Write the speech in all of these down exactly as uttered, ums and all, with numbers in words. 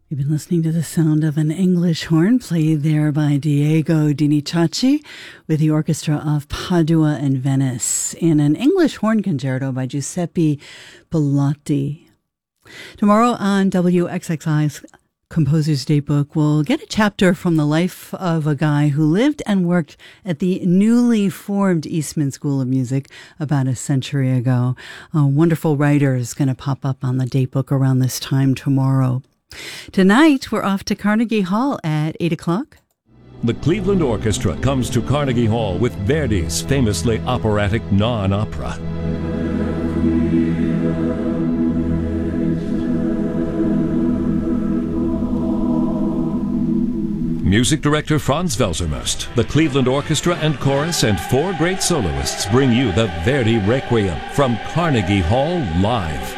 You've been listening to the sound of an English horn played there by Diego Dinichachi with the Orchestra of Padua and Venice in an English horn concerto by Giuseppe Bellotti. Tomorrow on W X X I's Composer's Daybook, we'll get a chapter from the life of a guy who lived and worked at the newly formed Eastman School of Music about a century ago. A wonderful writer is going to pop up on the Daybook around this time tomorrow. Tonight, we're off to Carnegie Hall at eight o'clock. The Cleveland Orchestra comes to Carnegie Hall with Verdi's famously operatic non-opera. Music director Franz Welsermust, the Cleveland Orchestra and Chorus, and four great soloists bring you the Verdi Requiem from Carnegie Hall live.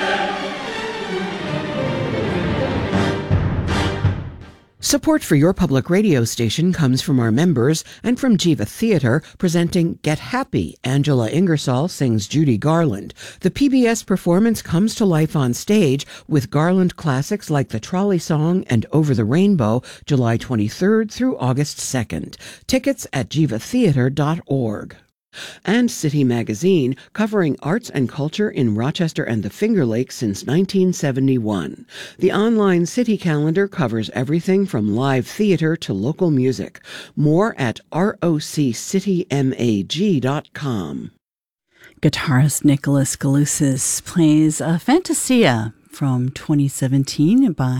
Support for your public radio station comes from our members and from Jiva Theater, presenting Get Happy. Angela Ingersoll sings Judy Garland. The P B S performance comes to life on stage with Garland classics like The Trolley Song and Over the Rainbow, July twenty-third through August second. Tickets at jiva theater dot org. And City Magazine, covering arts and culture in Rochester and the Finger Lakes since nineteen seventy-one. The online City calendar covers everything from live theater to local music. More at roc city mag dot com. Guitarist Nicholas Galusis plays a Fantasia from twenty seventeen by